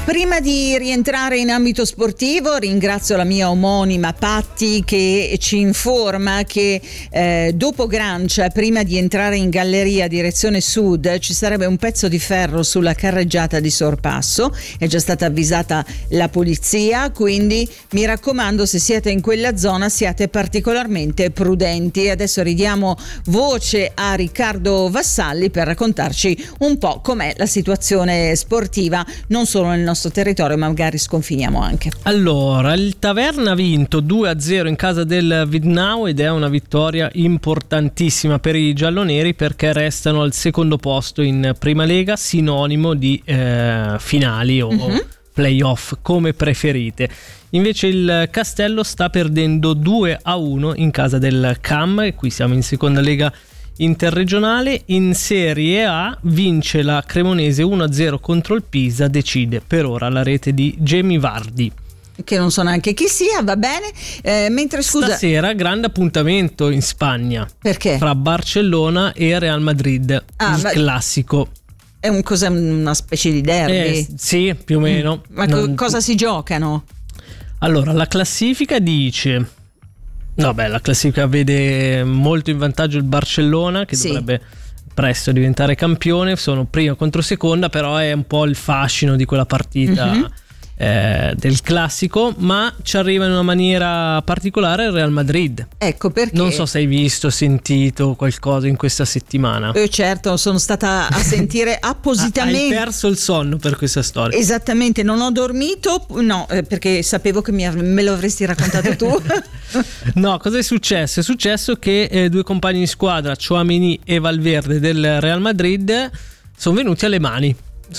Prima di rientrare in ambito sportivo ringrazio la mia omonima Patti che ci informa che dopo Grancia, prima di entrare in galleria direzione sud, ci sarebbe un pezzo di ferro sulla carreggiata di Sorpasso. È già stata avvisata la polizia, quindi mi raccomando, se siete in quella zona siate particolarmente prudenti. Adesso ridiamo voce a Riccardo Vassalli per raccontarci un po' com'è la situazione sportiva non solo nel nostro territorio, ma magari sconfiniamo anche. Allora, il Taverna ha vinto 2-0 in casa del Vidnau ed è una vittoria importantissima per i gialloneri, perché restano al secondo posto in Prima Lega, sinonimo di finali o playoff, come preferite. Invece il Castello sta perdendo 2-1 in casa del CAM, e qui siamo in seconda lega interregionale. In Serie A vince la Cremonese 1-0 contro il Pisa, decide per ora la rete di Jamie Vardy, che non so neanche chi sia, va bene. Mentre stasera grande appuntamento in Spagna. Perché? Fra Barcellona e Real Madrid, classico. È una specie di derby? Sì, più o meno. Ma cosa si giocano? Allora, la classifica dice... la classifica vede molto in vantaggio il Barcellona, che dovrebbe presto diventare campione. Sono prima contro seconda, però è un po' il fascino di quella partita del classico, ma ci arriva in una maniera particolare il Real Madrid. Ecco perché. Non so se hai visto, sentito qualcosa in questa settimana. Certo, sono stata a sentire appositamente. Hai perso il sonno per questa storia. Esattamente, non ho dormito, no, perché sapevo che me lo avresti raccontato tu. No, cosa è successo? È successo che due compagni di squadra, Tchouaméni e Valverde del Real Madrid, sono venuti alle mani.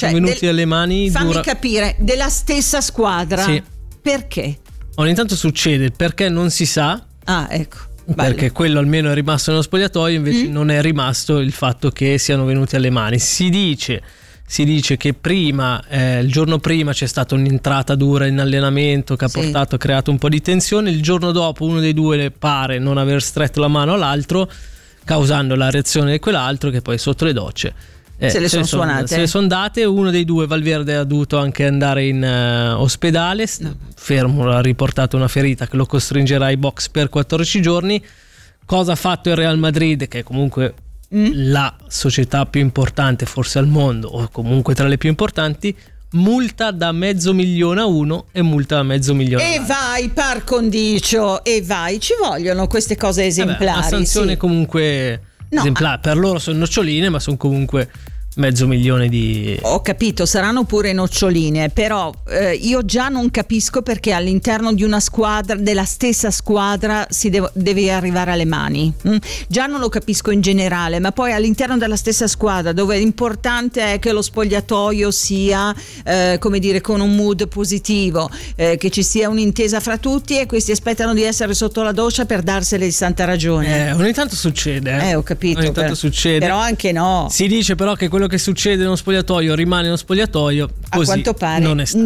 Fammi capire, della stessa squadra. Sì. Perché? Ogni tanto succede, perché non si sa. Ah, ecco. Perché quello almeno è rimasto nello spogliatoio, invece non è rimasto il fatto che siano venuti alle mani. Si dice che prima, il giorno prima, c'è stata un'entrata dura in allenamento che ha creato un po' di tensione. Il giorno dopo uno dei due pare non aver stretto la mano all'altro, causando la reazione di quell'altro, che poi sotto le docce se le sono date. Uno dei due, Valverde, ha dovuto anche andare in ospedale. Fermo, ha riportato una ferita che lo costringerà ai box per 14 giorni. Cosa ha fatto il Real Madrid, che è comunque la società più importante forse al mondo, o comunque tra le più importanti? Multa da $500,000 a uno e multa da $500,000 e vai, par condicio, e vai, ci vogliono queste cose esemplari. Una sanzione comunque esemplare. Per loro sono noccioline, ma sono comunque $500,000 di... Ho capito, saranno pure noccioline, però io già non capisco perché all'interno di una squadra, della stessa squadra, si deve arrivare alle mani. Già non lo capisco in generale, ma poi all'interno della stessa squadra, dove l'importante è che lo spogliatoio sia come dire, con un mood positivo, che ci sia un'intesa fra tutti, e questi aspettano di essere sotto la doccia per darsene di santa ragione. Ogni tanto succede. Ho capito. Ogni tanto succede. Però anche no. Si dice però che quello che succede nello spogliatoio rimane nello spogliatoio. Così a quanto pare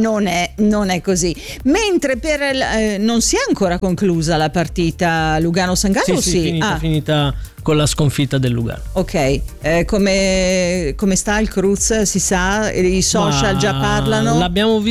non è così. Mentre non si è ancora conclusa la partita Lugano-San Gallo? Sì, finita con la sconfitta del Lugano. Ok, come sta il Cruz? Si sa? I social già parlano? L'abbiamo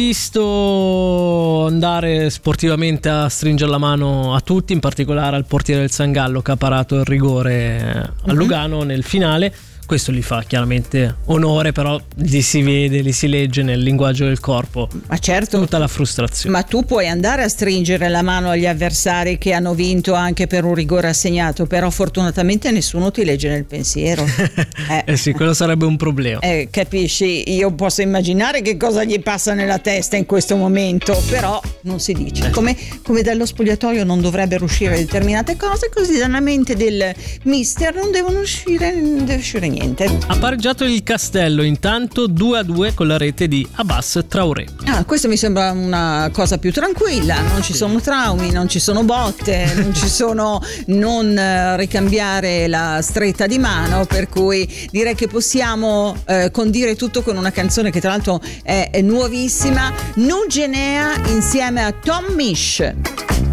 visto andare sportivamente a stringere la mano a tutti, in particolare al portiere del San Gallo, che ha parato il rigore a Lugano nel finale. Questo gli fa chiaramente onore, però li si vede, li si legge nel linguaggio del corpo. Ma certo, tutta la frustrazione. Ma tu puoi andare a stringere la mano agli avversari che hanno vinto anche per un rigore assegnato, però fortunatamente nessuno ti legge nel pensiero. Sì, quello sarebbe un problema. Capisci? Io posso immaginare che cosa gli passa nella testa in questo momento, però non si dice. Come dallo spogliatoio non dovrebbero uscire determinate cose, così dalla mente del mister non deve uscire niente. Ha pareggiato il Castello intanto 2-2 con la rete di Abbas Traoré. Questo mi sembra una cosa più tranquilla, non ci sono traumi, non ci sono botte, non ci sono non ricambiare la stretta di mano, per cui direi che possiamo condire tutto con una canzone che tra l'altro è nuovissima, Nugenea insieme a Tom Misch.